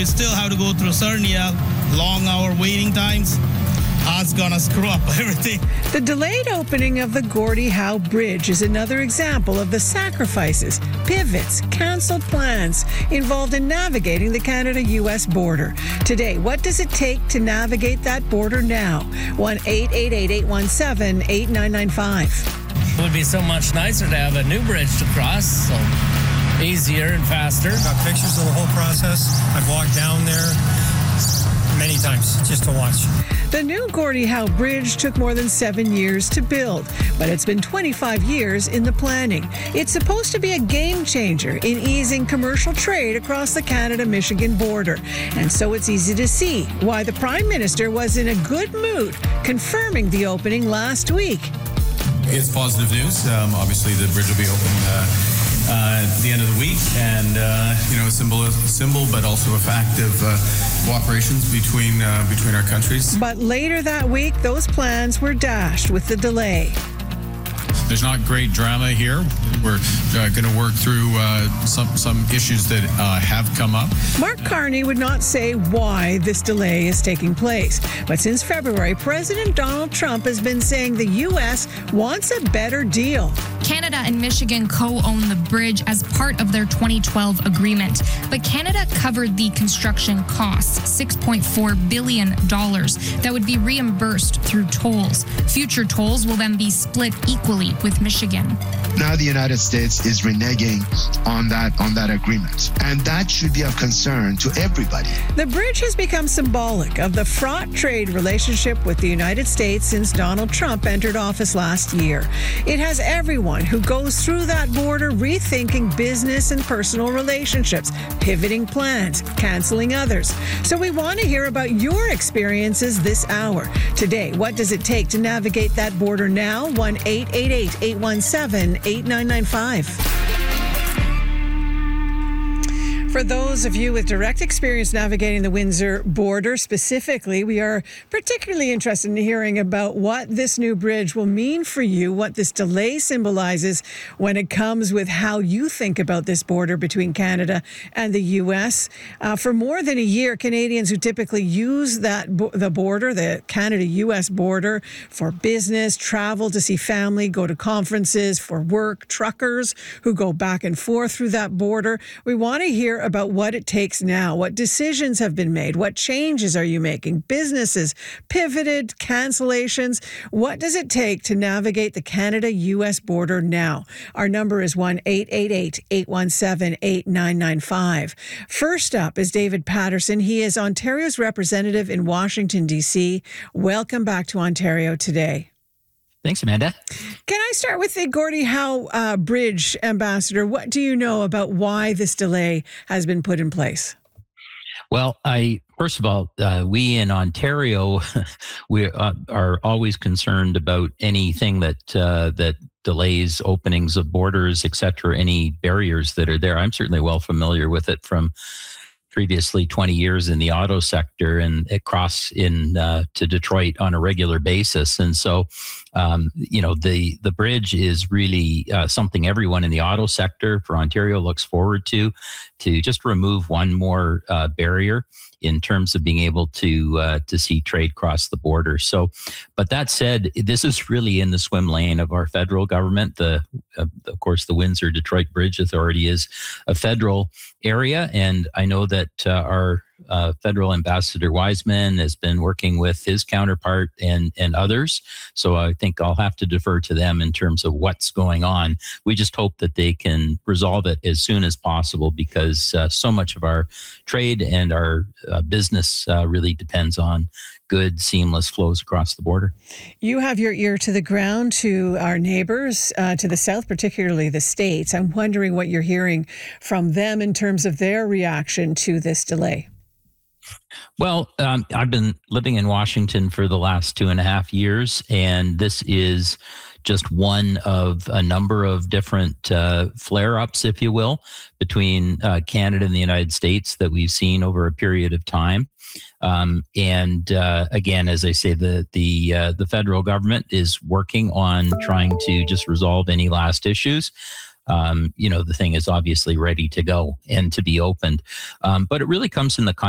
we still have to go through Sarnia, long hour waiting times. That's gonna screw up everything. The delayed opening of the Gordie Howe Bridge is another example of the sacrifices, pivots, canceled plans involved in navigating the Canada-U.S. border. Today, what does it take to navigate that border now? 1-888-817-8995. It would be so much nicer to have a new bridge to cross, so easier and faster. I've got pictures of the whole process. I've walked down there many times just to watch. The new Gordie Howe Bridge took more than 7 years to build, but it's been 25 years in the planning. It's supposed to be a game changer in easing commercial trade across the Canada-Michigan border. And so it's easy to see why the Prime Minister was in a good mood confirming the opening last week. It's positive news. Obviously, the bridge will be open at the end of the week, and a symbol, but also a fact of cooperations between our countries. But later that week, those plans were dashed with the delay. There's not great drama here. We're going to work through some issues that have come up. Mark Carney would not say why this delay is taking place. But since February, President Donald Trump has been saying the U.S. wants a better deal. Canada and Michigan co-own the bridge as part of their 2012 agreement. But Canada covered the construction costs, $6.4 billion, that would be reimbursed through tolls. Future tolls will then be split equally with Michigan. Now the United States is reneging on that agreement, and that should be of concern to everybody. The bridge has become symbolic of the fraught trade relationship with the United States since Donald Trump entered office last year. It has everyone who goes through that border rethinking business and personal relationships, pivoting plans, canceling others. So we want to hear about your experiences this hour. Today, what does it take to navigate that border now? 1-888-817-8995. For those of you with direct experience navigating the Windsor border specifically, we are particularly interested in hearing about what this new bridge will mean for you, what this delay symbolizes when it comes with how you think about this border between Canada and the U.S. For more than a year, Canadians who typically use the border, the Canada-U.S. border, for business, travel to see family, go to conferences, for work, truckers who go back and forth through that border. We want to hear about what it takes now, what decisions have been made, what changes are you making, businesses pivoted, cancellations. What does it take to navigate the Canada-U.S. border now? Our number is 1-888-817-8995. First up is David Patterson. He is Ontario's representative in Washington, D.C. Welcome back to Ontario today. Thanks, Amanda. Can I start with the Gordie Howe Bridge, Ambassador? What do you know about why this delay has been put in place? Well, first of all, we in Ontario, we are always concerned about anything that delays openings of borders, et cetera, any barriers that are there. I'm certainly well familiar with it from previously 20 years in the auto sector and across to Detroit on a regular basis. And so, the bridge is really something everyone in the auto sector for Ontario looks forward to just remove one more barrier in terms of being able to see trade cross the border. So, but that said, this is really in the swim lane of our federal government. Of course, the Windsor-Detroit Bridge Authority is a federal area, and I know that our federal ambassador Wiseman has been working with his counterpart and others. So I think I'll have to defer to them in terms of what's going on. We just hope that they can resolve it as soon as possible because so much of our trade and our business really depends on good, seamless flows across the border. You have your ear to the ground to our neighbors to the south, particularly the States. I'm wondering what you're hearing from them in terms of their reaction to this delay. Well, I've been living in Washington for the last 2.5 years, and this is just one of a number of different flare-ups, if you will, between Canada and the United States that we've seen over a period of time. Again, as I say, the federal government is working on trying to just resolve any last issues. The thing is obviously ready to go and to be opened. But it really comes in the context